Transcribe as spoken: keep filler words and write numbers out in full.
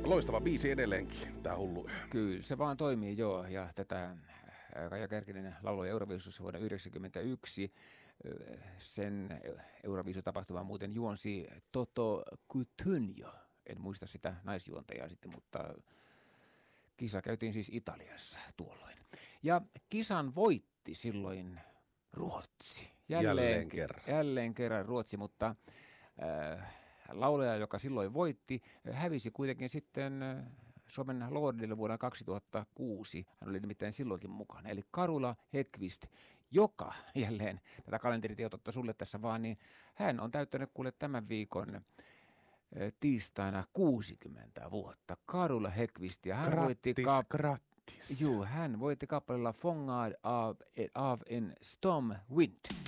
Loistava biisi edelleenkin, tää hullu. Kyllä, se vaan toimii joo, ja tätä Kaija Kärkinen lauloi Euroviisussa vuonna yhdeksänkymmentäyksi. Sen Euroviisutapahtuman muuten juonsi Toto Cutugno. En muista sitä naisjuontajaa sitten, mutta kisa käytiin siis Italiassa tuolloin. Ja kisan voitti silloin Ruotsi. Jälleen, jälleen kerran. Jälleen kerran Ruotsi, mutta äh, laulaja, joka silloin voitti, hävisi kuitenkin sitten äh, Suomen Lordille vuonna kaksituhattakuusi. Hän oli nimittäin silloinkin mukana. Eli Karula Häggkvist, joka jälleen, tätä kalenteritietoutta sulle tässä vaan, niin hän on täyttänyt kuule tämän viikon äh, tiistaina kuusikymmentä vuotta. Karula Häggkvist, ja hän grattis, voitti... Kap- grattis. Juu, hän voitti kappaleella Fångad av, av en stormwind.